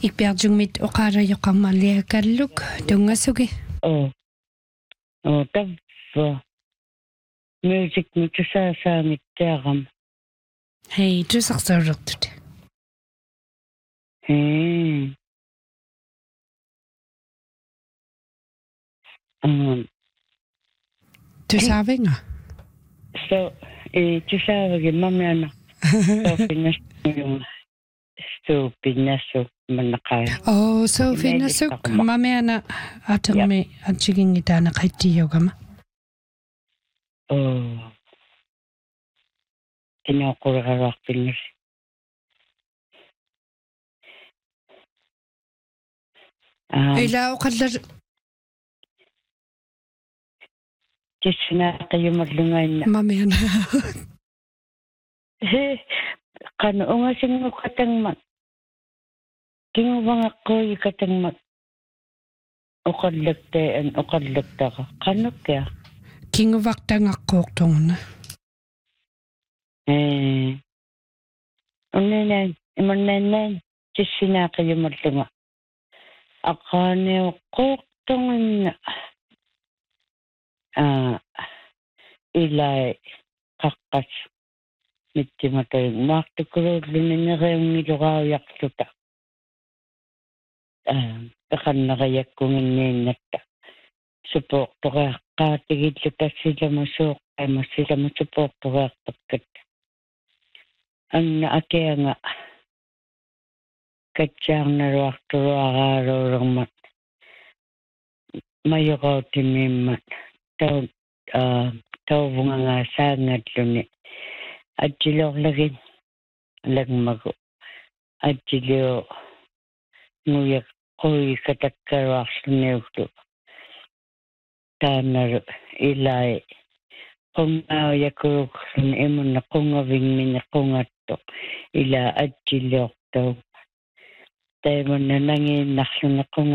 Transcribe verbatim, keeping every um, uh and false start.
икпиартугмит оқаалайоқармалиакаллук тунгассуги о о тавва music мутусаасаамиттаарам хей тусарсаулертут хм ам тусаавинга so э тусааваги мамиана софиннасуйума ступиннасу маннақаа оо софиннасук мамиана атерми атсигингитаана қиттиугама о киноқулераартиннас а ила оқалла тиссинаақиумерлунгаинна мамиана qanu ungasingukatangmat kinguvangaqquyi katangmat uqallaktaan uqallaktara qanukkia кингувартангаққуортугуна э уннан иманнан тиссинаақиумерлунга aqaaniuqqууртунгинна а илай qaqqas миттиматай маартукулууллунинериунгилугаавиарлута а таханнериаккунгиннииннатта суппоорториаққаатигиллу тассиламасууқ амассиламу суппоорториартаккат анна акианга катсаарналуартуруараалуулермат майораутимииммат тау а таувунгангаасаангатлуни атилоорлагин лагмагу атилио нуя қой катаккаруарсуниуглу таанару илай qungaa yakuluqsun imunna qungavingmini qungattu ila attilliortau taimunna nangiinnarluna qunga